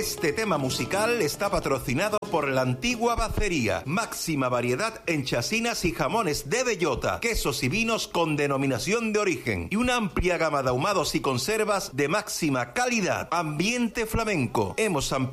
Este tema musical está patrocinado por La Antigua Bacería. Máxima variedad en chacinas y jamones de bellota, quesos y vinos con denominación de origen y una amplia gama de ahumados y conservas de máxima calidad. Ambiente flamenco. Hemos ampliado